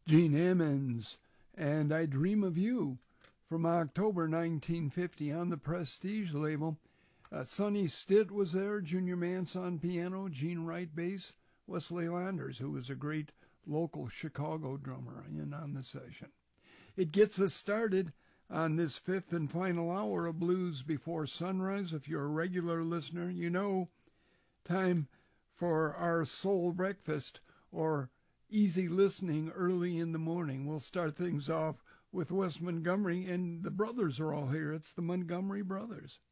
Gene Ammons, and I Dream of You from October 1950 on the Prestige label. Sonny Stitt was there, Junior Mance on piano, Gene Wright bass, Wesley Landers, who was a great local Chicago drummer, in on the session. It gets us started on this fifth and final hour of Blues Before Sunrise. If you're a regular listener, you know, time for our soul breakfast or easy listening early in the morning. We'll start things off with Wes Montgomery, and the brothers are all here. It's the Montgomery Brothers.